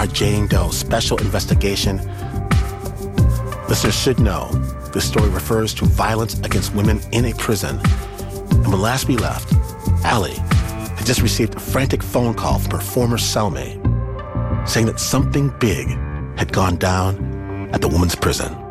our Jane Doe special investigation. Listeners should know this story refers to violence against women in a prison. And when last we left, Allie had just received a frantic phone call from her former cellmate saying that something big had gone down at the woman's prison.